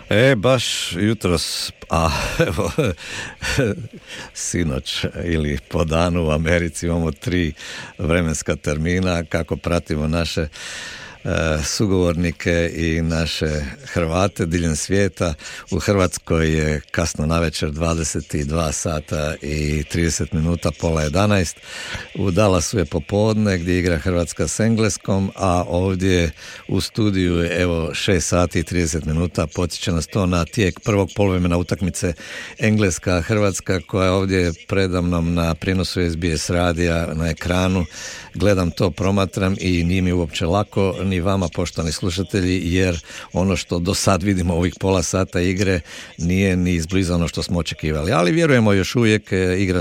Baš jutros, a evo, sinoć ili po danu u Americi imamo 3 vremenska termina kako pratimo naše sugovornike i naše Hrvate diljem svijeta. U Hrvatskoj je kasno navečer 22 sata i 30 minuta, pola 11. U Dallasu je popodne gdje igra Hrvatska s Engleskom, a ovdje u studiju je evo 6 sati i 30 minuta. Podsjeća nas to na tijek prvog poluvremena utakmice Engleska-Hrvatska koja je ovdje predamnom na prijenosu SBS radija na ekranu. Gledam to, promatram i nije mi uopće lako, ni vama poštovani slušatelji, jer ono što do sad vidimo ovih pola sata igre nije ni izbliza ono što smo očekivali, ali vjerujemo još uvijek,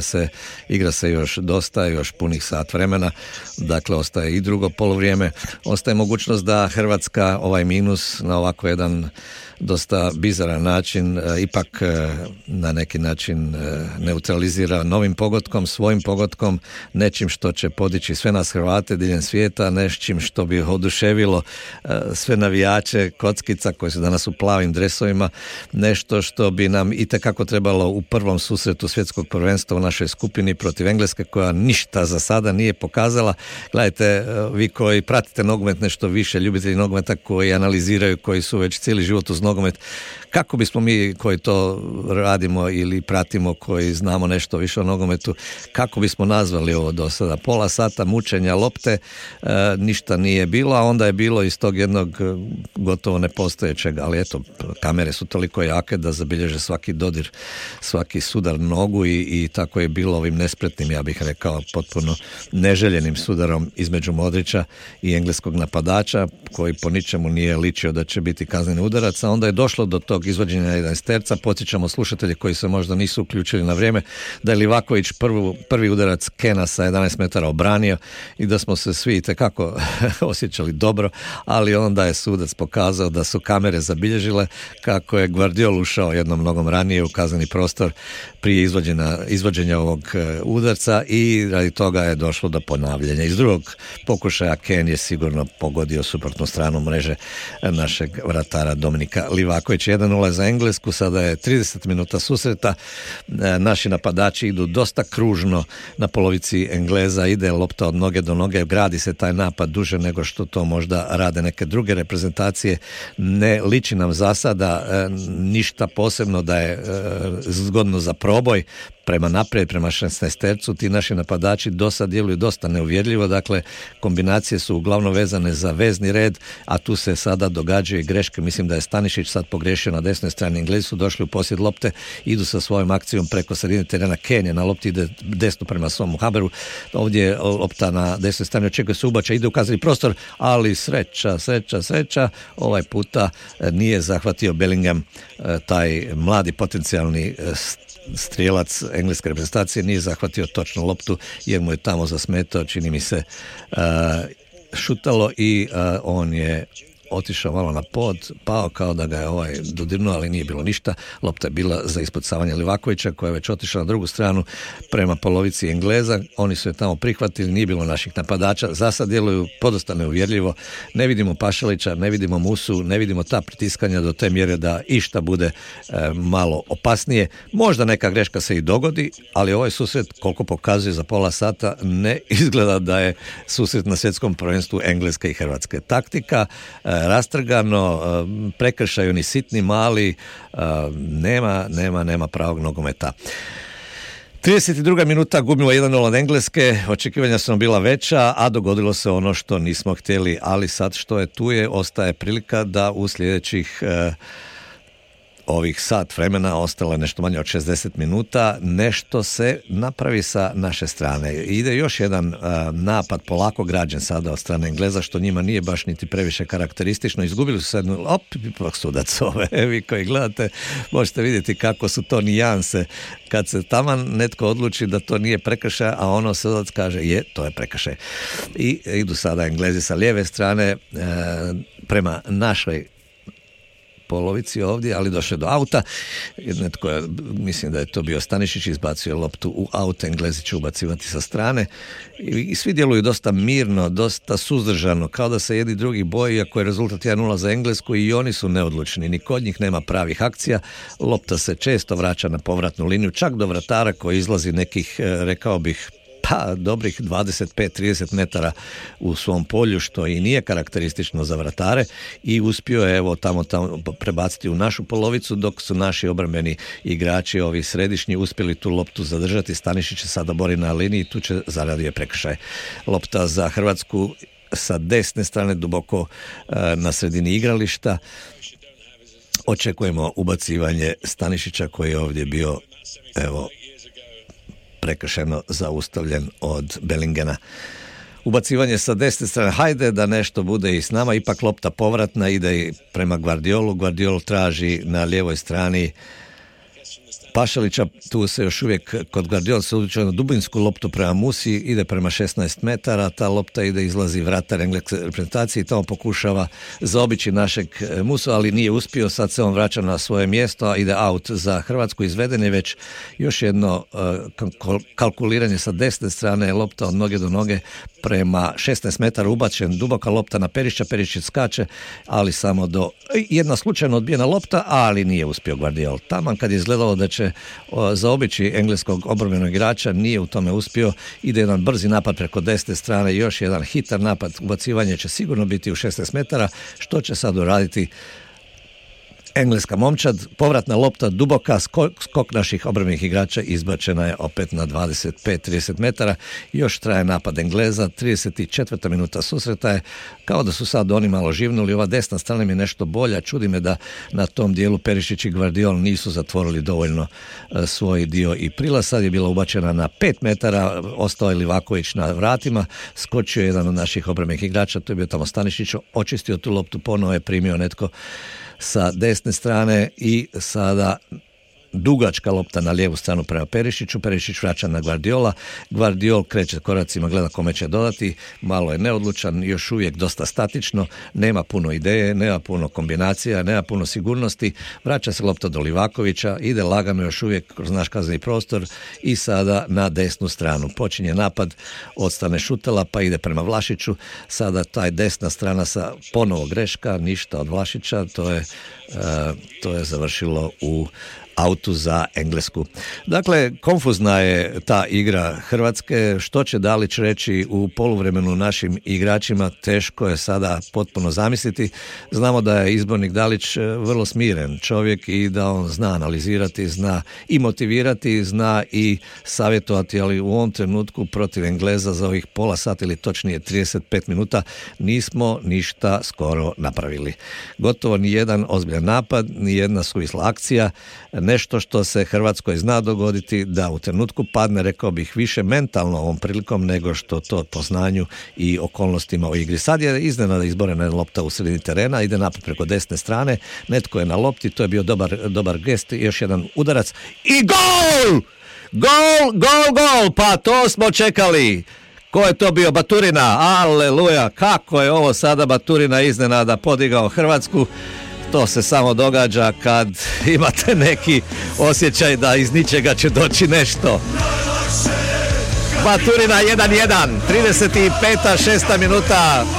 igra se još dosta, još punih sat vremena, dakle ostaje i drugo poluvrijeme, ostaje mogućnost da Hrvatska ovaj minus na ovako jedan dosta bizaran način ipak na neki način neutralizira novim pogodkom, svojim pogodkom, nečim što će podići sve nas Hrvate diljem svijeta, nečim što bi oduševilo sve navijače kockica koji su danas u plavim dresovima, nešto što bi nam itekako trebalo u prvom susretu svjetskog prvenstva u našoj skupini protiv Engleske koja ništa za sada nije pokazala. Gledajte, vi koji pratite nogomet nešto više, ljubitelji nogometa koji analiziraju, koji su već cijeli život uz nogomet, kako bismo mi koji to radimo ili pratimo, koji znamo nešto više o nogometu, kako bismo nazvali ovo do sada? Pola sata mučenja lopte, ništa nije bilo, a onda je bilo iz tog jednog gotovo nepostojećeg, ali eto, kamere su toliko jake da zabilježe svaki dodir, svaki sudar nogu i tako je bilo ovim nespretnim, ja bih rekao, potpuno neželjenim sudarom između Modrića i engleskog napadača, koji po ničemu nije ličio da će biti kazneni udarac, a onda je došlo do tog izvođenja 11-terca. Podsjećamo slušatelje koji se možda nisu uključili na vrijeme da je Livaković prvi udarac Kena sa 11 metara obranio i da smo se svi itekako osjećali dobro, ali onda je sudac pokazao da su kamere zabilježile kako je Guardiol ušao jednom nogom ranije u kazneni prostor prije izvođenja ovog udarca i radi toga je došlo do ponavljanja. Iz drugog pokušaja Ken je sigurno pogodio suprotnu stranu mreže našeg vratara Dominika Livakovića. 1-0 za Englesku, sada je 30 minuta susreta, naši napadači idu dosta kružno na polovici Engleza, ide lopta od noge do noge, gradi se taj napad duže nego što to možda rade neke druge reprezentacije, ne liči nam za sada ništa posebno da je zgodno za proboj prema naprijed, prema 16-tercu. Ti naši napadači do sad djeluju dosta neuvjerljivo, dakle kombinacije su uglavnom vezane za vezni red, a tu se sada događaju greške. Mislim da je Stanišić sad pogrešio na desnoj strani, Englezi su došli u posjed lopte, idu sa svojom akcijom preko sredine terena, Kenije na lopti ide desno prema svom Haberu, ovdje je lopta na desnoj strani, očekuje se ubačaj, ide u kazneni prostor, ali sreća, ovaj puta nije zahvatio Bellingham, taj mladi potencijalni strijelac engleske reprezentacije, nije zahvatio točno loptu jer mu je tamo zasmetao, čini mi se, šutalo i on je otišao malo na pod, pao kao da ga je dodirnuo, ali nije bilo ništa. Lopta je bila za ispucavanje Livakovića koji je već otišao na drugu stranu prema polovici Engleza. Oni su je tamo prihvatili, nije bilo naših napadača. Za sad djeluju podosta neuvjerljivo. Ne vidimo Pašalića, ne vidimo Musu, ne vidimo ta pritiskanja do te mjere da išta bude malo opasnije. Možda neka greška se i dogodi, ali ovaj susret, koliko pokazuje za pola sata, ne izgleda da je susret na svjetskom prvenstvu Engleske i Hrvatske. Taktika rastrgano, prekršaju ni sitni mali, nema pravog nogometa. 32. minuta, gubimo 1-0 od Engleske, očekivanja su nam bila veća, a dogodilo se ono što nismo htjeli, ali sad što je tu je, ostaje prilika da u sljedećih ovih sat vremena, ostalo je nešto manje od 60 minuta, nešto se napravi sa naše strane. Ide još jedan napad polako građen sada od strane Engleza, što njima nije baš niti previše karakteristično. Izgubili su se ipak sudac vi koji gledate, možete vidjeti kako su to nijanse. Kad se taman netko odluči da to nije prekršaj, a ono sudac kaže to je prekršaj. I idu sada Englezi sa lijeve strane prema našoj polovici ovdje, ali došlo je do auta. Netko je, mislim da je to bio Stanišić, izbacio loptu u aut, Englezi će ubacivati sa strane i svi djeluju dosta mirno, dosta suzdržano, kao da se jedni drugi boje, iako je rezultat 1-0 za Englesku i oni su neodlučni, ni kod njih nema pravih akcija, lopta se često vraća na povratnu liniju, čak do vratara koji izlazi nekih, rekao bih, dobrih 25-30 metara u svom polju, što i nije karakteristično za vratare, i uspio je evo tamo prebaciti u našu polovicu, dok su naši obrambeni igrači, ovi središnji, uspjeli tu loptu zadržati. Stanišić se sada bori na liniji, tu će zaradio prekršaj. Lopta za Hrvatsku sa desne strane, duboko na sredini igrališta. Očekujemo ubacivanje Stanišića koji je ovdje bio, evo, prekršeno zaustavljen od Bellingena. Ubacivanje sa desne strane, hajde da nešto bude i s nama, ipak lopta povratna, ide i prema Guardiolu. Guardiol traži na lijevoj strani Pašalića, tu se još uvijek kod Guardiola se odlučuje na dubinsku loptu prema Musi, ide prema 16 metara, ta lopta izlazi vratar engleske reprezentacije i tamo pokušava zaobići našeg Musu, ali nije uspio, sad se on vraća na svoje mjesto, a ide out za Hrvatsku. Izveden je već još jedno kalkuliranje sa desne strane, lopta od noge do noge prema 16 metara, ubačen duboka lopta na Perišića, Perišić skače, ali samo do jedna slučajno odbijena lopta, ali nije uspio Guardiol. Taman kad je izgledalo da će zaobići engleskog obrambenog igrača, nije u tome uspio, ide jedan brzi napad preko desne strane, još jedan hitar napad, ubacivanje će sigurno biti u 16 metara, što će sad uraditi engleska momčad, povratna lopta duboka, skok naših obrambenih igrača, izbačena je opet na 25-30 metara, još traje napad Engleza, 34. minuta susreta je, kao da su sad oni malo živnuli, ova desna strana mi je nešto bolja, čudi me da na tom dijelu Perišić i Guardiol nisu zatvorili dovoljno svoj dio i prilaz. Sad je bila ubačena na 5 metara, ostao je Livaković na vratima, skočio je jedan od naših obrambenih igrača, to je bio tamo Stanišić, očistio tu loptu, ponovo je primio netko sa desne strane i sada dugačka lopta na lijevu stranu prema Perišiću, Perišić vraća na Guardiola, Guardiol kreće koracima, gleda kome će dodati, malo je neodlučan, još uvijek dosta statično, nema puno ideje, nema puno kombinacija, nema puno sigurnosti, vraća se lopta do Livakovića, ide lagano još uvijek kroz naš kazneni prostor i sada na desnu stranu. Počinje napad od strane Šutela pa ide prema Vlašiću, sada taj desna strana sa ponovo greška, ništa od Vlašića, to je završilo u autu za Englesku. Dakle, konfuzna je ta igra Hrvatske. Što će Dalić reći u poluvremenu našim igračima, teško je sada potpuno zamisliti. Znamo da je izbornik Dalić vrlo smiren čovjek i da on zna analizirati, zna i motivirati, zna i savjetovati, ali u ovom trenutku protiv Engleza za ovih pola sata ili točnije 35 minuta nismo ništa skoro napravili. Gotovo ni jedan ozbiljan napad, ni jedna suvisla akcija, nešto što se Hrvatskoj zna dogoditi, da u trenutku padne, rekao bih, više mentalno ovom prilikom nego što to po znanju i okolnostima u igri. Sad je iznenada izborena lopta u sredini terena, ide napad preko desne strane, netko je na lopti, to je bio dobar gest, još jedan udarac i gol! Gol! Pa to smo čekali! Ko je to bio? Baturina, aleluja, kako je ovo sada Baturina iznenada podigao Hrvatsku. To se samo događa kad imate neki osjećaj da iz ničega će doći nešto. Baturina 1-1, 35. 6. minuta.